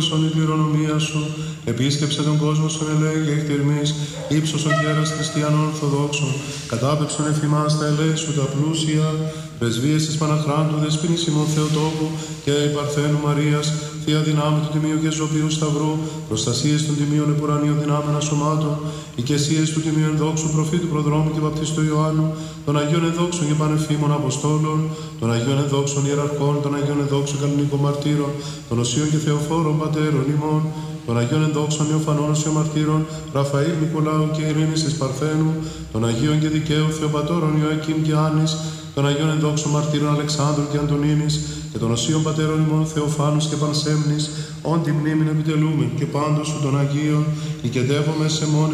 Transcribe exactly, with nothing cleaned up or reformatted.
η κληρονομία σου, επίσκεψε τον κόσμο στον ελέη και εκτιρμής, ύψωσον γέρας χριστιανών Ορθοδόξων, κατάπεψον εφημάς τα ελέη σου τα πλούσια, πρεσβείες της Παναχράντου, Δεσποινής ημών Θεοτόκου και η Παρθένου Μαρίας, Θεία δυνάμει του Τιμίου και Ζωοποιού Σταυρού, προστασίες των Τιμίων Επουρανίων δυνάμενα σωμάτων, οικεσίες του Τιμίου Ενδόξου Προφήτου Προδρόμου και Βαπτιστού Ιωάννου, των Αγίων Ενδόξων και Πανεφήμων Αποστόλων, των Αγίων Ενδόξων Ιεραρχών, των Αγίων Ενδόξων Κανονικών Μαρτύρων, των Οσίων και Θεοφόρων Πατέρων ημών, των Αγίων Ενδόξων Ιωφανών Οσίων Μαρτύρων, Ραφαήλ Νικολάου και Ειρήνης της Παρθένου, των Αγίων και Δικαίου Θεοπατώρων Ιωακήμ και Άννης, των Αγίων Ενδόξων Μαρτύρων Αλεξάνδρου και Αντωνίνης και των Οσίων Πατέρων ημών Θεοφάνους και Πανσέμνης, όν τη μνήμην επιτελούμε και πάντως σου των Αγίων, οικετεύομαι σε μόνοι